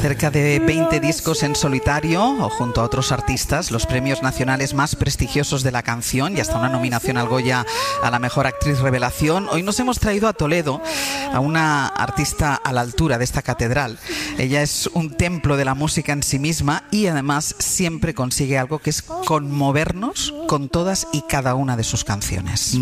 cerca de 20 discos en solitario o junto a otros artistas, los premios nacionales más prestigiosos de la canción y hasta una nominación al Goya a la mejor actriz revelación. Hoy nos hemos traído a Toledo a una artista a la altura de esta catedral. Ella es un templo de la música en sí misma y además siempre consigue algo que es conmovernos con todas y cada una de sus canciones.